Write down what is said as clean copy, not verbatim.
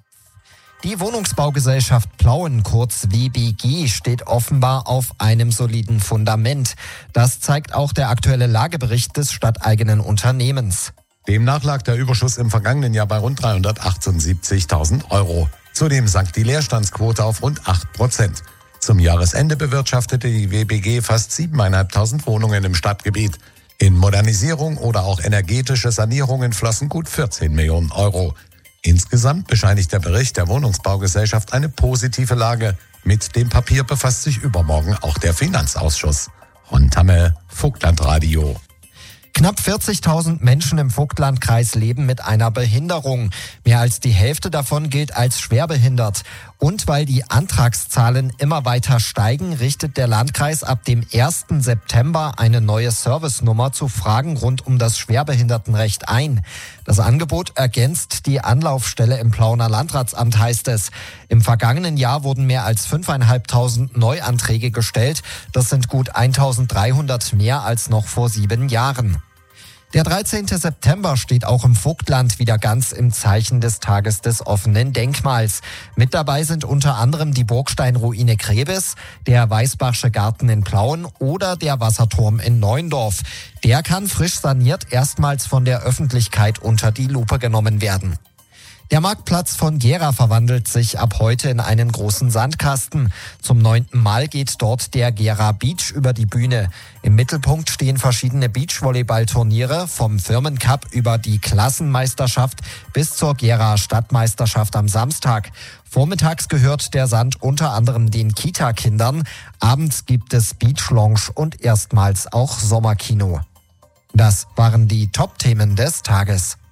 Die Wohnungsbaugesellschaft Plauen, kurz WBG, steht offenbar auf einem soliden Fundament. Das zeigt auch der aktuelle Lagebericht des stadteigenen Unternehmens. Demnach lag der Überschuss im vergangenen Jahr bei rund 378.000 Euro. Zudem sank die Leerstandsquote auf rund 8%. Zum Jahresende bewirtschaftete die WBG fast 7.500 Wohnungen im Stadtgebiet. In Modernisierung oder auch energetische Sanierungen flossen gut 14 Millionen Euro. Insgesamt bescheinigt der Bericht der Wohnungsbaugesellschaft eine positive Lage. Mit dem Papier befasst sich übermorgen auch der Finanzausschuss. Ron Tamme, Vogtlandradio. Knapp 40.000 Menschen im Vogtlandkreis leben mit einer Behinderung. Mehr als die Hälfte davon gilt als schwerbehindert. Und weil die Antragszahlen immer weiter steigen, richtet der Landkreis ab dem 1. September eine neue Servicenummer zu Fragen rund um das Schwerbehindertenrecht ein. Das Angebot ergänzt die Anlaufstelle im Plauener Landratsamt, heißt es. Im vergangenen Jahr wurden mehr als 5.500 Neuanträge gestellt. Das sind gut 1.300 mehr als noch vor 7 Jahren. Der 13. September steht auch im Vogtland wieder ganz im Zeichen des Tages des offenen Denkmals. Mit dabei sind unter anderem die Burgsteinruine Krebis, der Weißbachsche Garten in Plauen oder der Wasserturm in Neuendorf. Der kann frisch saniert erstmals von der Öffentlichkeit unter die Lupe genommen werden. Der Marktplatz von Gera verwandelt sich ab heute in einen großen Sandkasten. Zum 9. Mal geht dort der Gera Beach über die Bühne. Im Mittelpunkt stehen verschiedene Beachvolleyballturniere, vom Firmencup über die Klassenmeisterschaft bis zur Gera Stadtmeisterschaft am Samstag. Vormittags gehört der Sand unter anderem den Kita-Kindern. Abends gibt es Beach-Lounge und erstmals auch Sommerkino. Das waren die Top-Themen des Tages.